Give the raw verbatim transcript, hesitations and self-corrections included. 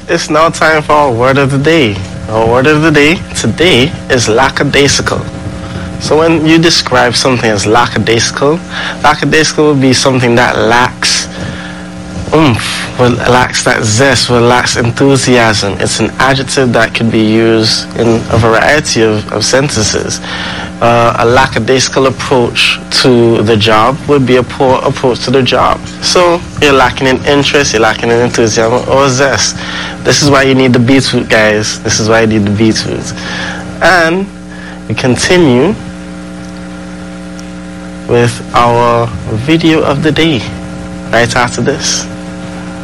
it's now time for our word of the day. Our word of the day today is lackadaisical. So when you describe something as lackadaisical, lackadaisical would be something that lacks oomph, will lacks that zest, will lacks enthusiasm. It's an adjective that could be used in a variety of, of sentences. Uh, a lackadaisical approach to the job would be a poor approach to the job. So you're lacking in interest, you're lacking in enthusiasm or zest. This is why you need the beetroot, guys. This is why you need the beetroot. And we continue with our video of the day right after this.